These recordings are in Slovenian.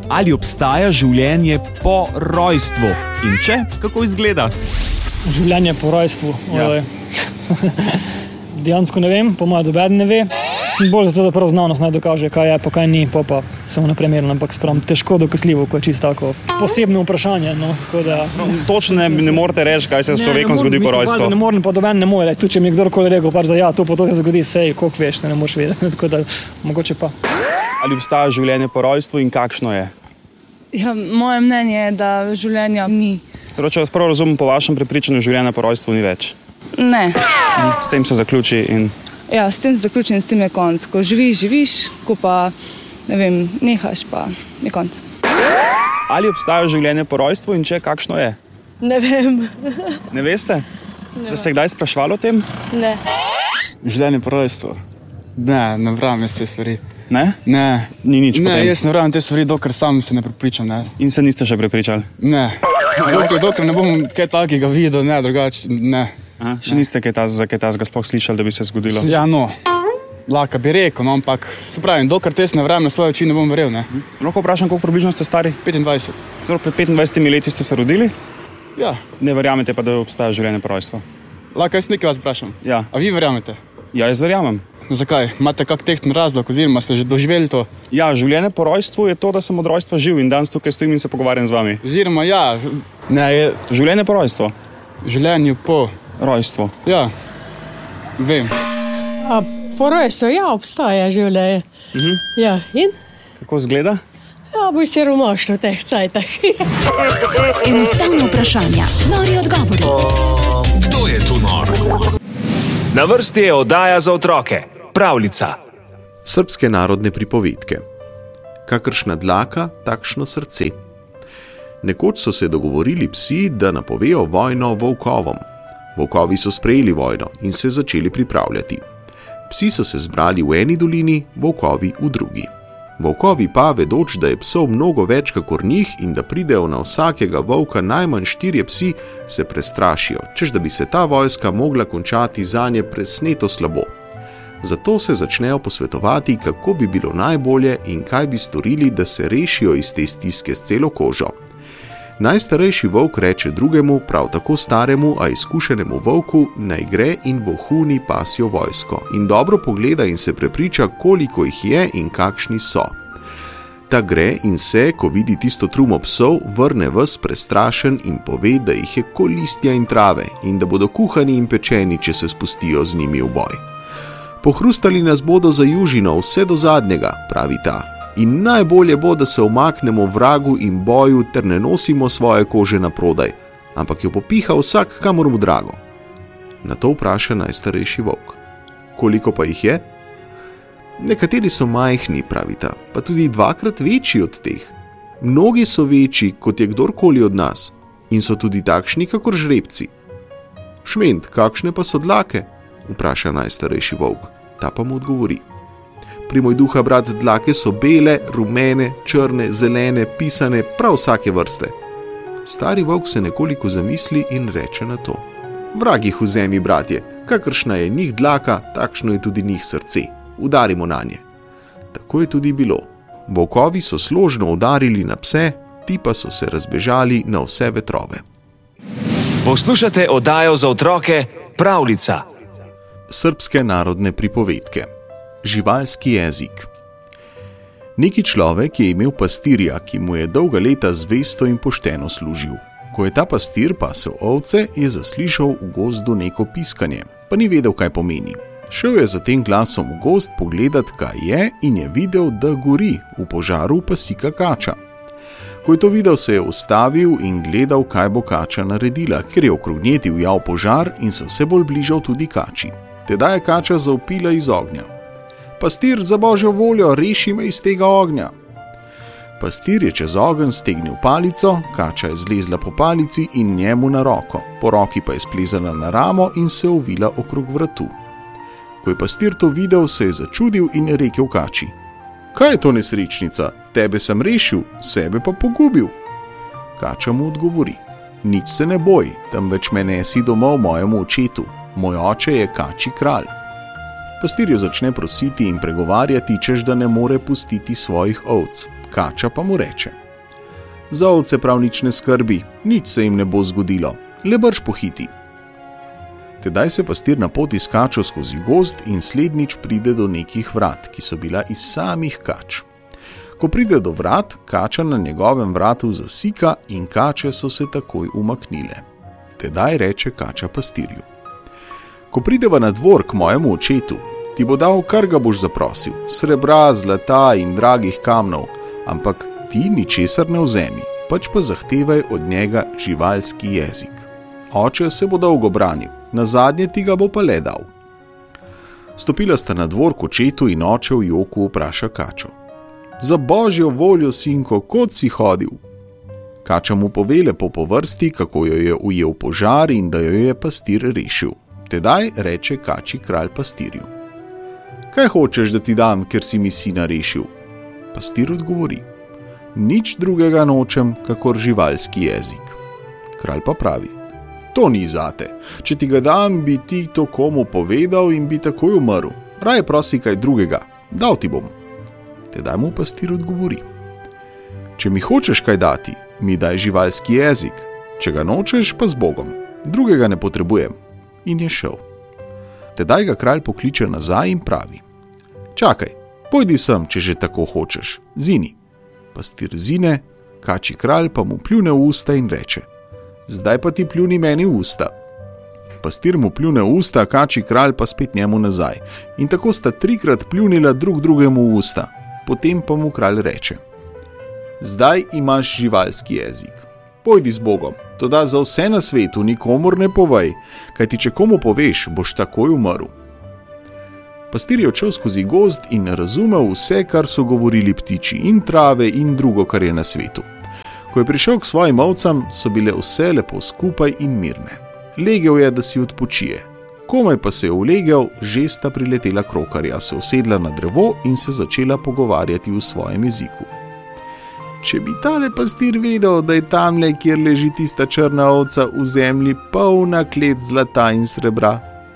Ali obstaja življenje po rojstvu? In če, kako izgleda? Življenje po rojstvu. Ja. Dejansko ne vem, po mojem nobeden ne ve. Sem bolj zato, da prav znanost naj dokaže, kaj je, pa kaj ni, pa samo naprimerno, ampak spravim težko dokasljivo, ko je čisto tako posebno vprašanje. No, točno ne morete reči, kaj se s človekom zgodi po rojstvu. Ne morem, pa doben ne more. Tudi če mi je kdorkoli rekel, da ja, to se zgodi, sej, koliko veš, se ne moreš vedeti. Tako da, mogoče pa. Ali obstaja življenje po rojstvu in kakšno je? Ja, moje mnenje je, da življenja ni. Torej, če vas prav razumem, po vašem prepričanju življenja po rojstvu ni več? Ne. S tem se zaključi in... Ja, s tem se zaključi in s tem je konc. Ko živiš, ko pa, ne vem, nehaš, pa je konc. Ali obstaja življenje po rojstvu in če, kakšno je? Ne vem. Ne veste? Da ste kdaj sprašvali o tem? Ne. Življenje po rojstvu? Ne vram jaz te stvari. Ne? Ne. Ni nič potem? Ne, jaz ne vram te stvari, dokler sam se ne prepričam. Ne. In se niste še prepričali? Ne. Dokler ne bom kaj takega videl, ne, drugače, ne. Aha, še niste kaj tazga sploh slišali, da bi se zgodilo? Ja, no. Laka bi rekel, no, ampak se pravim, dokler te ne verjamem na svoje oči, ne bom verjel, ne. Lahko vprašam, koliko približno ste stari? 25. Torej, pred 25 leti ste se rodili? Ja. Ne verjamete pa, da obstaja življenje po rojstvu? Laka, jaz nekaj vas vprašam. Ja. A vi verjamete? Ja, jaz verjamem. Zakaj? Imate kak tehten razlog oziroma ste že doživeli to? Ja, življenje po rojstvu je to, da sem od rojstva živ in danes tukaj stojim in se pogovarjam z vami. Oziroma, ja. Ne, je... Življenje po rojstvu? Življenje po... Rojstvo. Ja, vem. Po rojstvu, ja, obstaja življenje. Ja, in? Kako izgleda? Ja, boš se romašno v teh cajtah. Enostavno vprašanja, nori odgovori. Kdo je tu nor? Na vrsti je oddaja za otroke, Pravljica. Srbske narodne pripovedke. Kakršna dlaka, takšno srce. Nekoč so se dogovorili psi, da napovejo vojno volkovom. Volkovi so sprejeli vojno in se začeli pripravljati. Psi so se zbrali v eni dolini, volkovi v drugi. Volkovi pa, vedoč, da je psov mnogo več kakor njih in da pridejo na vsakega volka najmanj 4 psi, se prestrašijo, češ da bi se ta vojska mogla končati zanje presneto slabo. Zato se začnejo posvetovati, kako bi bilo najbolje in kaj bi storili, da se rešijo iz te stiske s celo kožo. Najstarejši volk reče drugemu, prav tako staremu, a izkušenemu volku, naj gre in vohuni pasjo vojsko in dobro pogleda in se prepriča, koliko jih je in kakšni so. Ta gre in se, ko vidi tisto trumo psov, vrne ves prestrašen in pove, da jih je ko listja in trave in da bodo kuhani in pečeni, če se spustijo z njimi v boj. Pohrustali nas bodo za južino vse do zadnjega, pravi ta. In najbolje bo, da se omaknemo vragu in boju ter ne nosimo svoje kože na prodaj, ampak jo popiha vsak, kamor mu drago. Na to vpraša najstarejši volk. Koliko pa jih je? Nekateri so majhni, pravita, pa tudi 2-krat večji od teh. Mnogi so večji, kot je kdorkoli od nas, in so tudi takšni, kakor žrebci. Šment, kakšne pa so dlake? Vpraša najstarejši volk. Ta pa mu odgovori. Pri moj duha, brat, dlake so bele, rumene, črne, zelene, pisane, prav vsake vrste. Stari volk se nekoliko zamisli in reče na to. Vragih vzemi, bratje, kakršna je njih dlaka, takšno je tudi njih srce. Udarimo na nje. Tako je tudi bilo. Volkovi so složno udarili na pse, ti pa so se razbežali na vse vetrove. Poslušate oddajo za otroke Pravljica. Srbske narodne pripovedke. Živalski jezik. Neki človek je imel pastirja, ki mu je dolga leta zvesto in pošteno služil. Ko je ta pastir pasel ovce, je zaslišal v gozdu neko piskanje, pa ni vedel, kaj pomeni. Šel je za tem glasom v gozd pogledat, kaj je, in je videl, da gori, v požaru pa sika kača. Ko je to videl, se je ustavil in gledal, kaj bo kača naredila, ker je okrog nje divjal požar in se vse bolj bližal tudi kači. Tedaj je kača zavpila iz ognja. Pastir, za božjo voljo, reši me iz tega ognja. Pastir je čez ogenj stegnil palico, kača je zlezla po palici in njemu na roko, po roki pa je splezala na ramo in se ovila okrog vratu. Ko je pastir to videl, se je začudil in je rekel kači. Kaj je to, nesrečnica? Tebe sem rešil, sebe pa pogubil. Kača mu odgovori. Nič se ne boj, temveč me nesi domov mojemu očetu. Moj oče je kači kralj. Pastir jo začne prositi in pregovarjati, češ da ne more pustiti svojih ovc. Kača pa mu reče: za ovce prav nič ne skrbi, nič se jim ne bo zgodilo, le brž pohiti. Tedaj se pastir na poti s kačo skozi gozd in slednjič pride do nekih vrat, ki so bila iz samih kač. Ko pride do vrat, kača na njegovem vratu zasika in kače so se takoj umaknile. Tedaj reče kača pastirju: ko prideva na dvor k mojemu očetu, ti bo dal, kar ga boš zaprosil, srebra, zlata in dragih kamnov, ampak ti ničesar ne vzemi, pač pa zahtevaj od njega živalski jezik. Oče se bo dolgo branil, nazadnje ti ga bo pa le dal. Stopila sta na dvor k očetu in oče v joku vpraša kačo: za božjo voljo, sinko, kod si hodil? Kača mu pove lepo po vrsti, kako jo je ujel požar in da jo je pastir rešil. Tedaj reče kači kralj pastirju: kaj hočeš, da ti dam, ker si mi sina rešil? Pastir odgovori: nič drugega nočem, kakor živalski jezik. Kralj pa pravi: to ni zate. Če ti ga dam, bi ti to komu povedal in bi takoj umrl. Raje prosi kaj drugega, dal ti bom. Tedaj mu pastir odgovori: če mi hočeš kaj dati, mi daj živalski jezik, če ga nočeš, pa z Bogom, drugega ne potrebujem. In je šel. Tedaj ga kralj pokliče nazaj in pravi: čakaj, pojdi sem, če že tako hočeš, zini. Pastir zine, kači kralj pa mu pljune v usta in reče: zdaj pa ti pljuni meni v usta. Pastir mu pljune v usta, kači kralj pa spet njemu nazaj. In tako sta 3krat pljunila drug drugemu v usta. Potem pa mu kralj reče: zdaj imaš živalski jezik. Pojdi z Bogom, toda za vse na svetu nikomur ne povej, kajti če komu poveš, boš takoj umrl. Pastir je odšel skozi gozd in razumel vse, kar so govorili ptiči in trave in drugo, kar je na svetu. Ko je prišel k svojim ovcam, so bile vse lepo skupaj in mirne. Legel je, da si odpočije. Komaj pa se je ulegel, že sta priletela krokarja, se usedla na drevo in se začela pogovarjati v svojem jeziku. Če bi tale pastir vedel, da je tamle, kjer leži tista črna ovca, v zemlji polna klet zlata in srebra.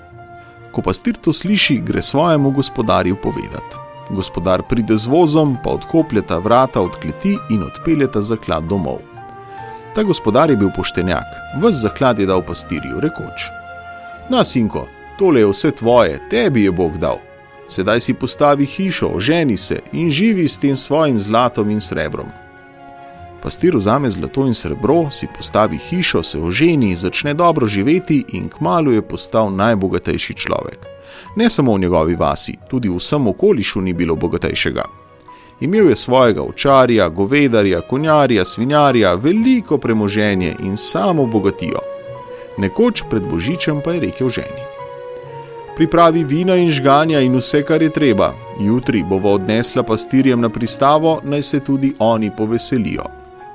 Ko pastir to sliši, gre svojemu gospodarju povedat. Gospodar pride z vozom, pa odkopljeta vrata od kleti in odpeljeta zaklad domov. Ta gospodar je bil poštenjak, ves zaklad je dal pastirju, rekoč: na, sinko, tole je vse tvoje, tebi je Bog dal. Sedaj si postavi hišo, oženi se in živi s tem svojim zlatom in srebrom. Pastir vzame zlato in srebro, si postavi hišo, se oženi, začne dobro živeti in kmalu je postal najbogatejši človek. Ne samo v njegovi vasi, tudi v vsem okolišu ni bilo bogatejšega. Imel je svojega ovčarja, govedarja, konjarja, svinjarja, veliko premoženje in samo bogatijo. Nekoč pred božičem pa je rekel ženi: pripravi vina in žganja in vse, kar je treba. Jutri bova odnesla pastirjem na pristavo, naj se tudi oni poveselijo.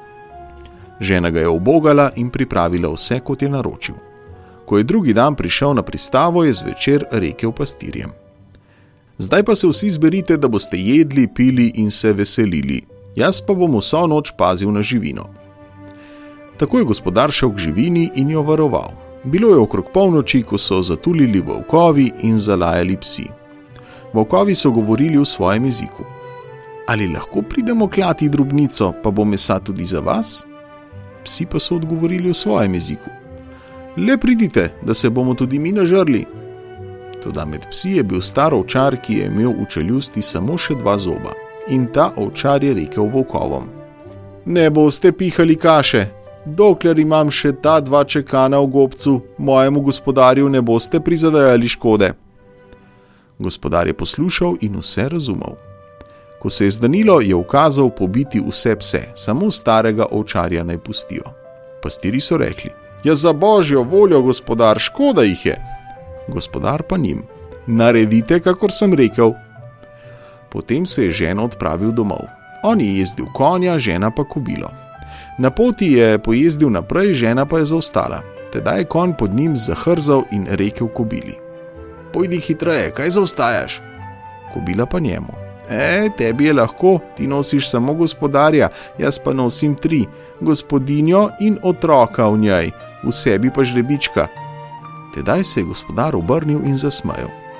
Žena ga je ubogala in pripravila vse, kot je naročil. Ko je drugi dan prišel na pristavo, je zvečer rekel pastirjem: zdaj pa se vsi zberite, da boste jedli, pili in se veselili. Jaz pa bom vso noč pazil na živino. Tako je gospodar šel k živini in jo varoval. Bilo je okrog polnoči, ko so zatulili volkovi in zalajali psi. Volkovi so govorili v svojem jeziku: ali lahko pridemo klati drobnico, pa bo mesa tudi za vas? Psi pa so odgovorili v svojem jeziku: le pridite, da se bomo tudi mi nažrli. Toda med psi je bil star ovčar, ki je imel v čeljusti samo še 2 zoba. In ta ovčar je rekel volkovom: ne boste pihali kaše, dokler imam še ta 2 čekana v gobcu, mojemu gospodarju ne boste prizadajali škode. Gospodar je poslušal in vse razumel. Ko se je zdanilo, je ukazal pobiti vse pse, samo starega ovčarja naj pustijo. Pastirji so rekli: ja, za božjo voljo, gospodar, škoda jih je. Gospodar pa njim: naredite, kakor sem rekel. Potem se je žena odpravil domov. On je jezdil konja, žena pa kobilo. Na poti je pojezdil naprej, žena pa je zaostala. Tedaj je konj pod njim zahrzal in rekel kobili: pojdi hitreje, kaj zaostajaš? Kobila pa njemu: tebi je lahko, ti nosiš samo gospodarja, jaz pa nosim 3, gospodinjo in otroka v njej, v sebi pa žrebička. Tedaj se je gospodar obrnil in zasmejal.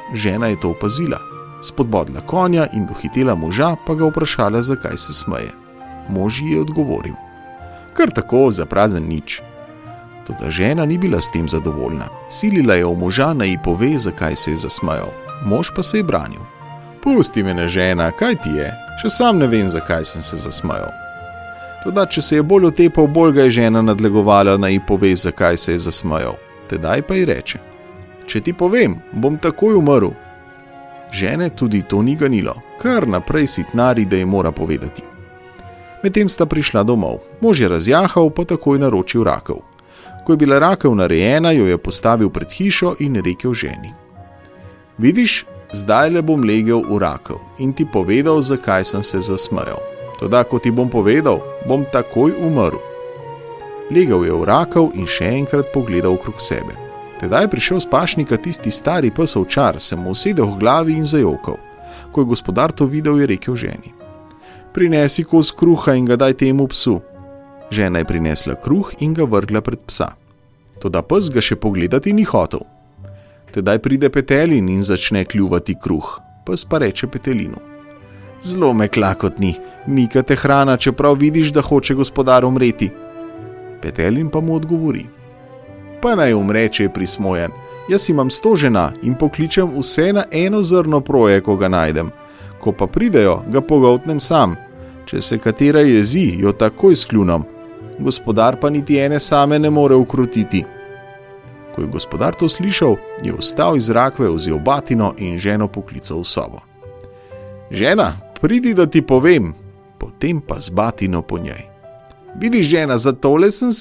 Žena je to opazila, spodbodla konja in dohitela moža, pa ga vprašala, zakaj se smeje. Mož ji je odgovoril: kar tako, za prazen nič. Toda žena ni bila s tem zadovoljna. Silila je v moža, naj ji pove, zakaj se je zasmejal. Mož pa se je branil: pusti me, žena, kaj ti je? Še sam ne vem, zakaj sem se zasmejal. Toda, če se je bolj otepal, bolj ga je žena nadlegovala, naj ji pove, zakaj se je zasmejal. Tedaj pa ji reče: če ti povem, bom takoj umrl. Žene tudi to ni ganilo, kar naprej sitnari, da ji mora povedati. Medtem sta prišla domov. Mož je razjahal, pa takoj naročil rakev. Ko je bila rakev narejena, jo je postavil pred hišo in rekel ženi: vidiš, zdajle bom legel v rakev in ti povedal, zakaj sem se zasmejal. Toda, ko ti bom povedal, bom takoj umrl. Legel je v rakev in še enkrat pogledal okrog sebe. Tedaj je prišel s pašnika tisti stari pes ovčar, se mu usedel v glavi in zajokal. Ko je gospodar to videl, je rekel ženi: prinesi kos kruha in ga daj temu psu. Žena je prinesla kruh in ga vrgla pred psa. Toda pes ga še pogledati ni hotel. Tedaj pride petelin in začne kljuvati kruh. Pes pa reče petelinu: zelo me klakotni, mika te hrana, čeprav vidiš, da hoče gospodar umreti. Petelin pa mu odgovori: pa naj umre, če je prismojen. Jaz imam 100 žena in pokličem vse na eno zrno proje, ko ga najdem. Ko pa pridejo, ga pogoltnem sam. Če se katera jezi, jo takoj skljunam. Gospodar pa niti ene same ne more ukrotiti. Ko je gospodar to slišal, je vstal iz rakve, vzel batino in ženo poklical v sobo. Žena, pridi, da ti povem. Potem pa z batino po njej. Vidiš, žena, za tole sem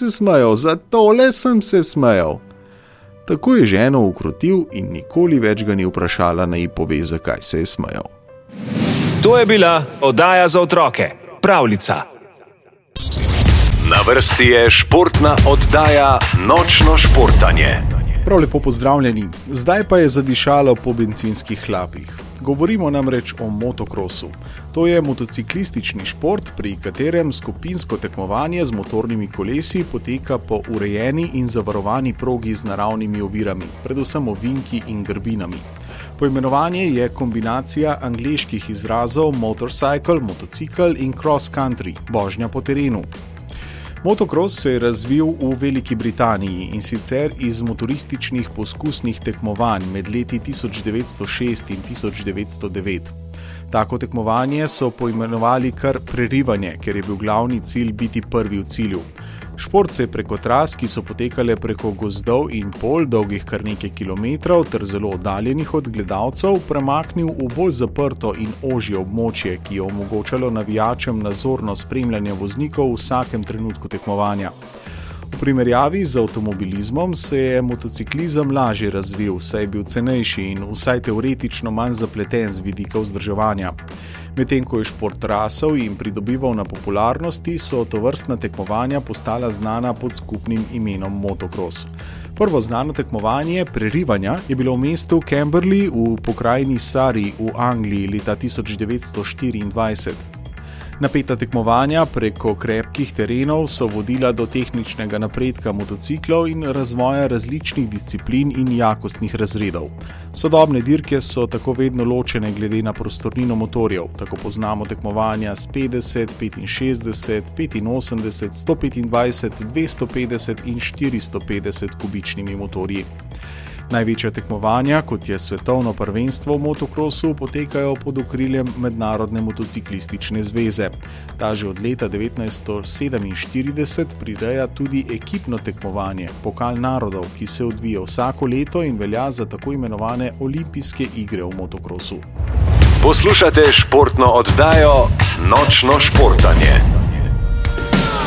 se smejal. Tako je ženo ukrotil in nikoli več ga ni vprašala, naj ji pove, zakaj se je smejal. To je bila oddaja za otroke, Pravljica. Na vrsti je športna oddaja Nočno športanje. Prav lepo pozdravljeni. Zdaj pa je zadišalo po bencinskih hlapih. Govorimo namreč o motokrosu. To je motociklistični šport, pri katerem skupinsko tekmovanje z motornimi kolesi poteka po urejeni in zavarovani progi z naravnimi ovirami, predvsem ovinki in grbinami. Poimenovanje je kombinacija angleških izrazov motorcycle, motocikel in cross country, vožnja po terenu. Motokros se je razvil v Veliki Britaniji in sicer iz motorističnih poskusnih tekmovanj med leti 1906 in 1909. Tako tekmovanje so poimenovali kar prerivanje, ker je bil glavni cilj biti prvi v cilju. Šport se je preko tras, ki so potekale preko gozdov in polj, dolgih kar nekaj kilometrov ter zelo oddaljenih od gledalcev, premaknil v bolj zaprto in ožje območje, ki je omogočalo navijačem nazorno spremljanje voznikov v vsakem trenutku tekmovanja. V primerjavi z avtomobilizmom se je motociklizem lažje razvil, saj je bil cenejši in vsaj teoretično manj zapleten z vidika vzdrževanja. Medtem ko je šport rasel in pridobival na popularnosti, so tovrstna tekmovanja postala znana pod skupnim imenom motokros. Prvo znano tekmovanje prerivanja je bilo v mestu Camberley v pokrajini Surrey v Angliji leta 1924. Napeta tekmovanja preko krepkih terenov so vodila do tehničnega napredka motociklov in razvoja različnih disciplin in jakostnih razredov. Sodobne dirke so tako vedno ločene glede na prostornino motorjev, tako poznamo tekmovanja s 50, 65, 85, 125, 250 in 450 kubičnimi motorji. Največja tekmovanja, kot je svetovno prvenstvo v motokrosu, potekajo pod okriljem Mednarodne motociklistične zveze. Ta že od leta 1947 prireja tudi ekipno tekmovanje, Pokal narodov, ki se odvija vsako leto in velja za tako imenovane olimpijske igre v motokrosu. Poslušate športno oddajo Nočno športanje.